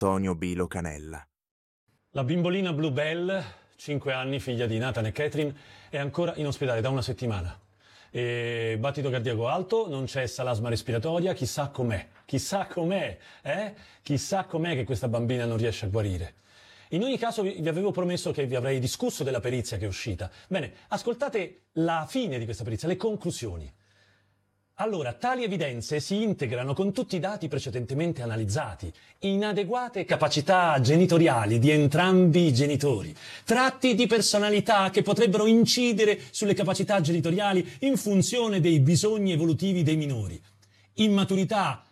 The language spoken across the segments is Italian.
Antonio Bilo Canella. La bimbolina Bluebell, 5 anni, figlia di Nathan e Catherine, è ancora in ospedale da una settimana. E battito cardiaco alto, non cessa l'asma respiratoria, chissà com'è, chissà com'è che questa bambina non riesce a guarire. In ogni caso vi avevo promesso che vi avrei discusso della perizia che è uscita. Bene, ascoltate la fine di questa perizia, le conclusioni. Allora, tali evidenze si integrano con tutti i dati precedentemente analizzati, inadeguate capacità genitoriali di entrambi i genitori, tratti di personalità che potrebbero incidere sulle capacità genitoriali in funzione dei bisogni evolutivi dei minori, immaturità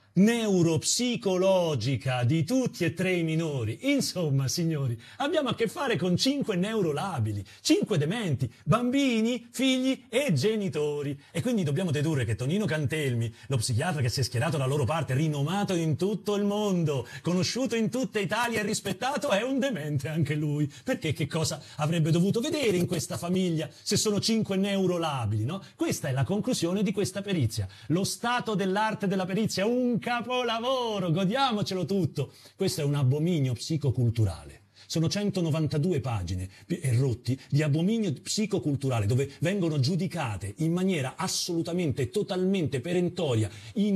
neuropsicologica di tutti e tre i minori. Insomma, signori, abbiamo a che fare con 5 neurolabili, 5 dementi, bambini, figli e genitori. E quindi dobbiamo dedurre che Tonino Cantelmi, lo psichiatra che si è schierato dalla loro parte, rinomato in tutto il mondo, conosciuto in tutta Italia e rispettato, è un demente anche lui. Perché che cosa avrebbe dovuto vedere in questa famiglia se sono 5 neurolabili, no? Questa è la conclusione di questa perizia. Lo stato dell'arte della perizia, un capolavoro, godiamocelo tutto. Questo è un abominio psicoculturale. Sono 192 pagine e rotti di abominio psicoculturale dove vengono giudicate in maniera assolutamente, totalmente perentoria,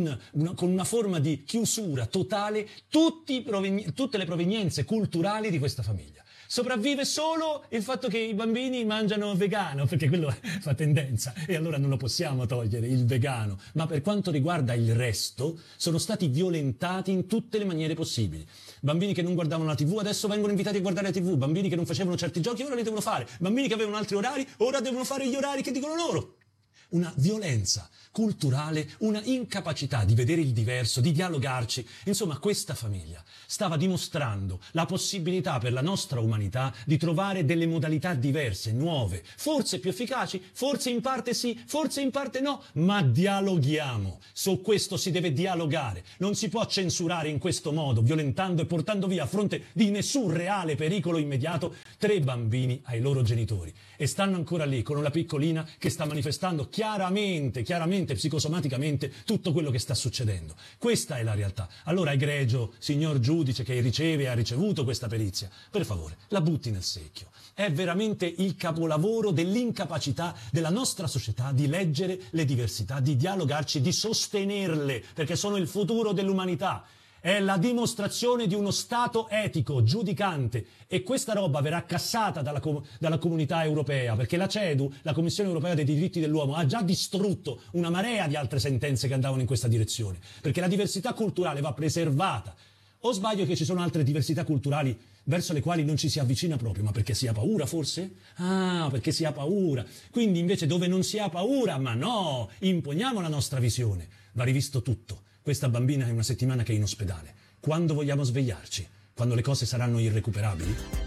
con una forma di chiusura totale, tutte le provenienze culturali di questa famiglia. Sopravvive solo il fatto che i bambini mangiano vegano, perché quello fa tendenza e allora non lo possiamo togliere, il vegano. Ma per quanto riguarda il resto, sono stati violentati in tutte le maniere possibili. Bambini che non guardavano la TV adesso vengono invitati a guardare la TV, bambini che non facevano certi giochi ora li devono fare, bambini che avevano altri orari ora devono fare gli orari che dicono loro. Una violenza culturale, una incapacità di vedere il diverso, di dialogarci. Insomma, questa famiglia stava dimostrando la possibilità per la nostra umanità di trovare delle modalità diverse, nuove, forse più efficaci, forse in parte sì, forse in parte no, ma dialoghiamo. Su questo si deve dialogare. Non si può censurare in questo modo, violentando e portando via a fronte di nessun reale pericolo immediato 3 bambini ai loro genitori. E stanno ancora lì con una piccolina che sta manifestando chiaramente, psicosomaticamente tutto quello che sta succedendo. Questa è la realtà. Allora, egregio signor giudice che riceve e ha ricevuto questa perizia, per favore, la butti nel secchio. È veramente il capolavoro dell'incapacità della nostra società di leggere le diversità, di dialogarci, di sostenerle, perché sono il futuro dell'umanità. È la dimostrazione di uno Stato etico, giudicante, e questa roba verrà cassata dalla comunità europea, perché la CEDU, la Commissione Europea dei Diritti dell'Uomo, ha già distrutto una marea di altre sentenze che andavano in questa direzione, perché la diversità culturale va preservata. O sbaglio che ci sono altre diversità culturali verso le quali non ci si avvicina proprio, ma perché si ha paura forse? Ah, perché si ha paura. Quindi invece dove non si ha paura, ma no, imponiamo la nostra visione. Va rivisto tutto. Questa bambina è una settimana che è in ospedale. Quando vogliamo svegliarci? Quando le cose saranno irrecuperabili?